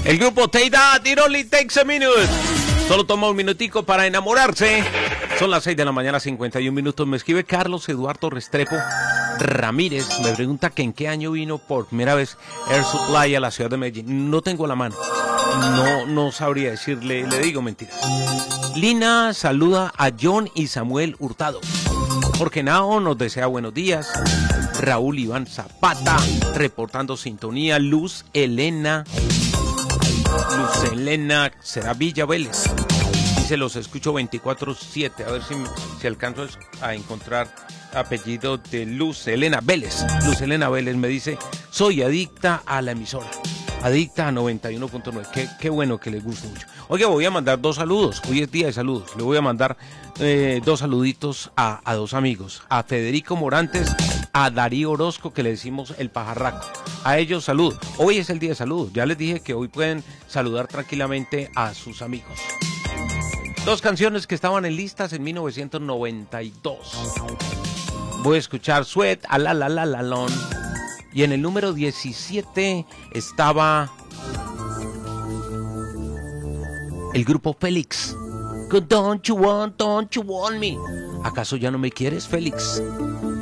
El grupo Teida, It Only Takes a Minute. Solo toma un minutico para enamorarse. Son las 6 de la mañana, 51 minutos. Me escribe Carlos Eduardo Restrepo Ramírez. Me pregunta que en qué año vino por primera vez Air Supply a la ciudad de Medellín. No tengo la mano. No sabría decirle, le digo mentiras. Lina saluda a John y Samuel Hurtado. Jorge Nao nos desea buenos días. Raúl Iván Zapata reportando sintonía. Luz Elena será Villa Vélez. Dice, los escucho 24/7. A ver si alcanzo a encontrar apellido de Luz Elena Vélez. Luz Elena Vélez me dice, soy adicta a la emisora. Adicta a 91.9. Qué bueno que les guste mucho. Oiga, voy a mandar 2 saludos. Hoy es día de saludos. Le voy a mandar 2 saluditos a 2 amigos. A Federico Morantes, a Darío Orozco, que le decimos el pajarraco. A ellos saludos. Hoy es el día de saludos. Ya les dije que hoy pueden saludar tranquilamente a sus amigos. 2 canciones que estaban en listas en 1992. Voy a escuchar Sweat, a la la la la lon. Y en el número 17 estaba el grupo Félix. Don't you want me? ¿Acaso ya no me quieres, Félix?